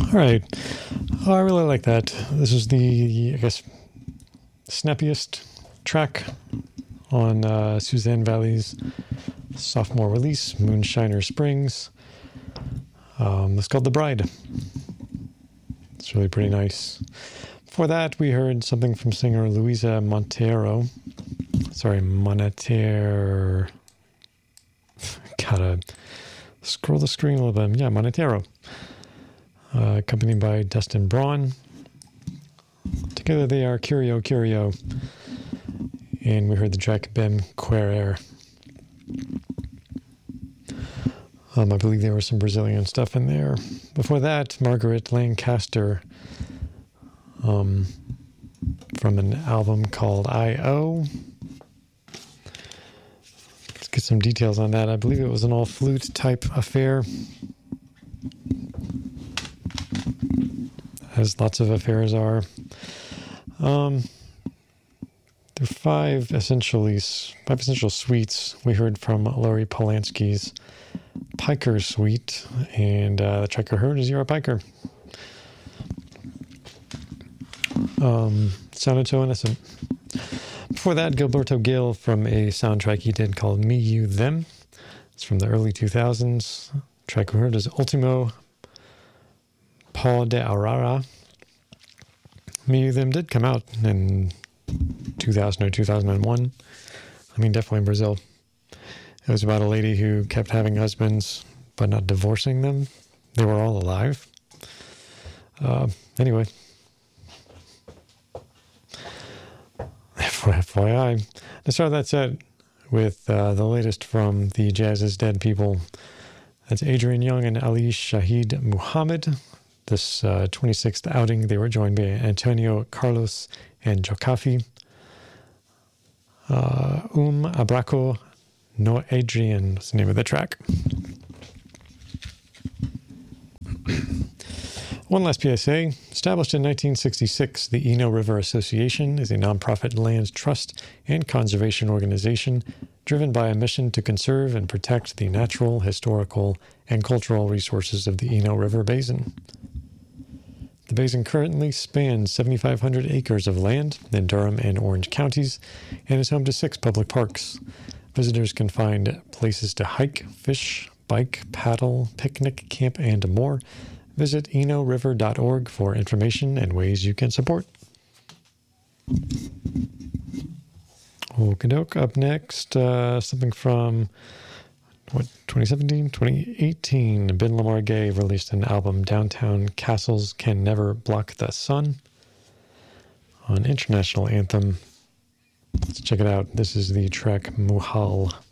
All right. I really like that. This is the, I guess, snappiest track on Suzanne Valley's sophomore release, Moonshiner Springs. It's called The Bride. It's really pretty nice. Before that, we heard something from singer Luisa Montero. Sorry, Monetero. Gotta scroll the screen a little bit. Yeah, Monetero. Accompanied by Dustin Braun. Together they are Curio Curio. And we heard the track Bem Querer. I believe there was some Brazilian stuff in there. Before that, Margaret Lancaster from an album called I.O. Let's get some details on that. I believe it was an all-flute type affair. As lots of affairs are. There are five essential suites we heard from Laurie Polanski's Piker Suite, and the track I heard is You're a Piker. Sounded so innocent. Before that, Gilberto Gil from a soundtrack he did called Me, You, Them. It's from the early 2000s. The track we heard is Ultimo Pau de Arara. Me, You, Them did come out in 2000 or 2001. I mean, definitely in Brazil. It was about a lady who kept having husbands but not divorcing them. They were all alive. Anyway. FYI. Let's start that set with the latest from the Jazz is Dead people. That's Adrian Young and Ali Shahid Muhammad. This 26th outing, they were joined by Antonio Carlos and Jokafi. Abraco No Adrian is the name of the track. One last PSA. Established in 1966, the Eno River Association is a nonprofit land trust and conservation organization driven by a mission to conserve and protect the natural, historical, and cultural resources of the Eno River Basin. The basin currently spans 7,500 acres of land in Durham and Orange counties and is home to 6 public parks. Visitors can find places to hike, fish, bike, paddle, picnic, camp, and more. Visit enoriver.org for information and ways you can support. Okie doke. Up next, something from 2017, 2018. Ben Lamar Gay released an album, Downtown Castles Can Never Block the Sun, an international anthem. Let's check it out. This is the track Muhal.